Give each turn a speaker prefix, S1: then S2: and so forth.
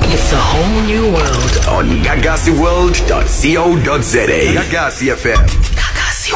S1: It's a whole new world
S2: on GagassiWorld.co.za. Gagassi FM.